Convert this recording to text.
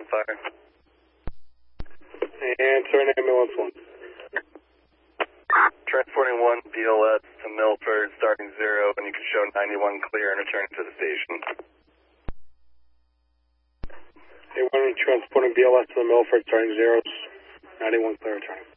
on fire. Answering ambulance 1. Transporting 1 BLS to Milford, starting 0, and you can show 91 clear and return to the station. A1 transporting BLS to the Milford, starting 0, 91 clear returning.